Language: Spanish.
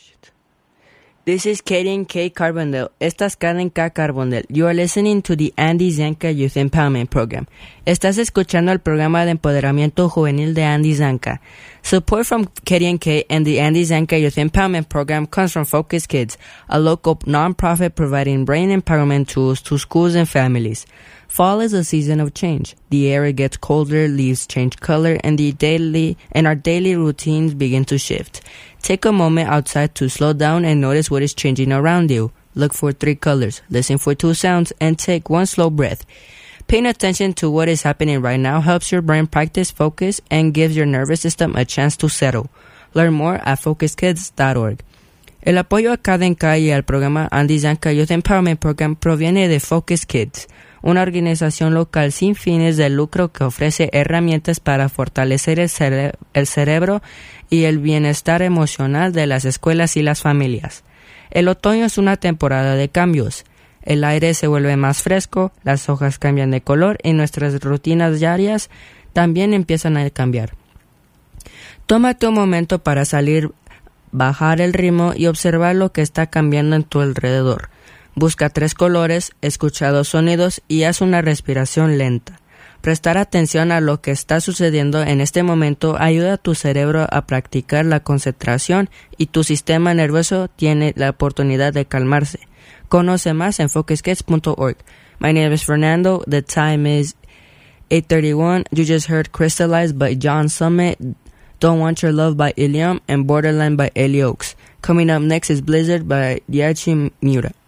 This is Kaden K. Carbondale. Esta es Kaden K. Carbondale. You are listening to the Andy Zanca Youth Empowerment Program. Estás escuchando el programa de empoderamiento juvenil de Andy Zanca. Support from Kaden K. and the Andy Zanca Youth Empowerment Program comes from Focus Kids, a local nonprofit providing brain empowerment tools to schools and families. Fall is a season of change. The air gets colder, leaves change color, and our daily routines begin to shift. Take a moment outside to slow down and notice what is changing around you. Look for 3 colors, listen for 2 sounds, and take 1 slow breath. Paying attention to what is happening right now helps your brain practice focus and gives your nervous system a chance to settle. Learn more at focuskids.org. El apoyo a Kaden K y al programa Andy Zanca Youth Empowerment Program proviene de Focus Kids, una organización local sin fines de lucro que ofrece herramientas para fortalecer el cerebro y el bienestar emocional de las escuelas y las familias. El otoño es una temporada de cambios. El aire se vuelve más fresco, las hojas cambian de color y nuestras rutinas diarias también empiezan a cambiar. Tómate un momento para salir, bajar el ritmo y observar lo que está cambiando en tu alrededor. Busca 3 colores, escucha 2 sonidos y haz una respiración lenta. Prestar atención a lo que está sucediendo en este momento ayuda a tu cerebro a practicar la concentración y tu sistema nervioso tiene la oportunidad de calmarse. Conoce más en focuskids.org. My name is Fernando. The time is 8:31. You just heard Crystallized by John Summit, Don't Want Your Love by Ilium, and Borderline by Eli Oaks. Coming up next is Blizzard by Yachi Miura.